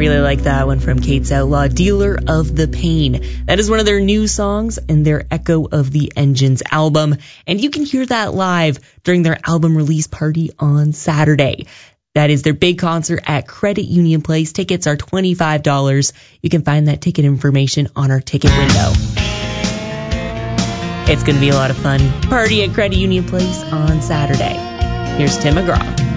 really like that one from Kate's Outlaw, Dealer of the Pain. That is one of their new songs in their Echo of the Engines album. And you can hear that live during their album release party on Saturday. That is their big concert at Credit Union Place. Tickets are $25. You can find that ticket information on our ticket window. It's going to be a lot of fun. Party at Credit Union Place on Saturday. Here's Tim McGraw.